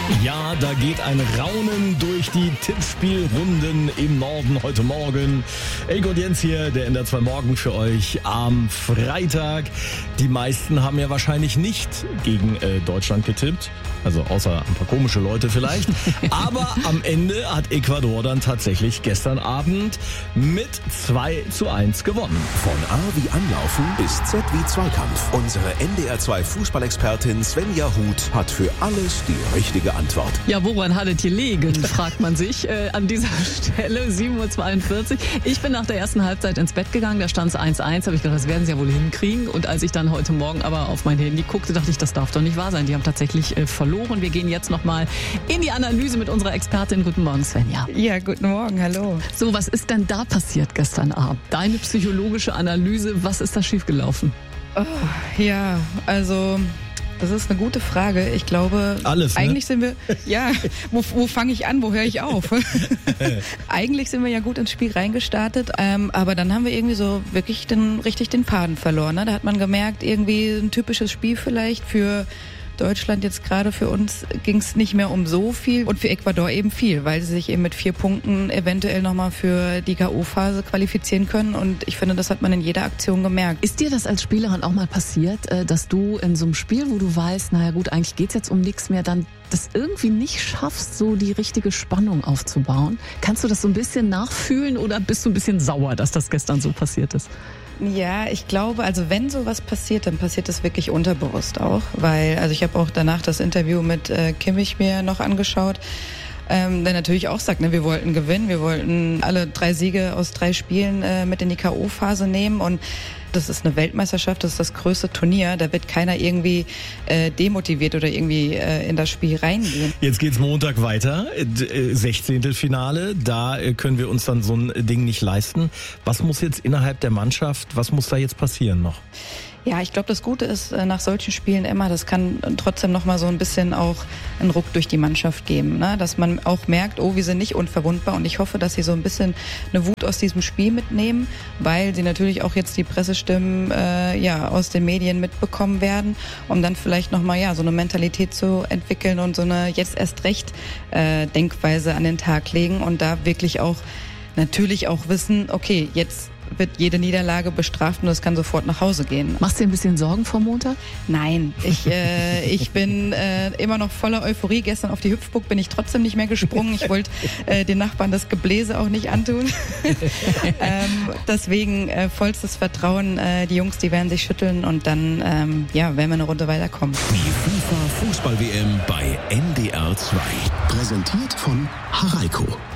Ja, da geht ein Raunen durch die Tippspielrunden im Norden heute Morgen. Elke und Jens hier, der NDR 2 Morgen für euch am Freitag. Die meisten haben ja wahrscheinlich nicht gegen Deutschland getippt. Also außer ein paar komische Leute vielleicht. Aber am Ende hat Ecuador dann tatsächlich gestern Abend mit 2:1 gewonnen. Von A wie Anlaufen bis Z wie Zweikampf. Unsere NDR 2 Fußballexpertin Svenja Huth hat für alles die richtige Antwort. Ja, woran hat es gelegen, fragt man sich an dieser Stelle. 7:42 Uhr. Ich bin nach der ersten Halbzeit ins Bett gegangen, da stand es 1:1. Habe ich gedacht, das werden sie ja wohl hinkriegen. Und als ich dann heute Morgen aber auf mein Handy guckte, dachte ich, das darf doch nicht wahr sein. Die haben tatsächlich verloren. Wir gehen jetzt nochmal in die Analyse mit unserer Expertin. Guten Morgen, Svenja. Ja, guten Morgen, hallo. So, was ist denn da passiert gestern Abend? Deine psychologische Analyse, was ist da schiefgelaufen? Oh, ja, also das ist eine gute Frage. Ich glaube, alles, ne? Eigentlich sind wir, ja, wo fange ich an, wo höre ich auf? Eigentlich sind wir ja gut ins Spiel reingestartet, aber dann haben wir irgendwie so wirklich richtig den Faden verloren. Ne? Da hat man gemerkt, irgendwie ein typisches Spiel vielleicht für Deutschland jetzt gerade. Für uns ging es nicht mehr um so viel und für Ecuador eben viel, weil sie sich eben mit 4 Punkten eventuell nochmal für die K.O.-Phase qualifizieren können und ich finde, das hat man in jeder Aktion gemerkt. Ist dir das als Spielerin auch mal passiert, dass du in so einem Spiel, wo du weißt, naja gut, eigentlich geht's jetzt um nichts mehr, dann das irgendwie nicht schaffst, so die richtige Spannung aufzubauen? Kannst du das so ein bisschen nachfühlen oder bist du ein bisschen sauer, dass das gestern so passiert ist? Ja, ich glaube, also wenn sowas passiert, dann passiert das wirklich unterbewusst auch, weil, also ich habe auch danach das Interview mit Kimmich mir noch angeschaut, der natürlich auch sagt, ne, wir wollten gewinnen, wir wollten alle 3 Siege aus 3 Spielen mit in die K.O.-Phase nehmen und das ist eine Weltmeisterschaft, das ist das größte Turnier, da wird keiner irgendwie demotiviert oder irgendwie in das Spiel reingehen. Jetzt geht's Montag weiter, 16. Finale, da können wir uns dann so ein Ding nicht leisten. Was muss jetzt innerhalb der Mannschaft, was muss da jetzt passieren noch? Ja, ich glaube, das Gute ist nach solchen Spielen immer, das kann trotzdem noch mal so ein bisschen auch einen Ruck durch die Mannschaft geben, ne? Dass man auch merkt, oh, wir sind nicht unverwundbar und ich hoffe, dass sie so ein bisschen eine Wut aus diesem Spiel mitnehmen, weil sie natürlich auch jetzt die Pressestimmen aus den Medien mitbekommen werden, um dann vielleicht noch mal so eine Mentalität zu entwickeln und so eine jetzt erst recht Denkweise an den Tag legen und da wirklich auch natürlich auch wissen, okay, jetzt wird jede Niederlage bestraft und es kann sofort nach Hause gehen. Machst du dir ein bisschen Sorgen vor Montag? Nein, ich bin immer noch voller Euphorie. Gestern auf die Hüpfburg bin ich trotzdem nicht mehr gesprungen. Ich wollte den Nachbarn das Gebläse auch nicht antun. Deswegen vollstes Vertrauen. Die Jungs, die werden sich schütteln und dann werden wir eine Runde weiterkommen. Die FIFA Fußball-WM bei NDR 2. Präsentiert von Haraiko.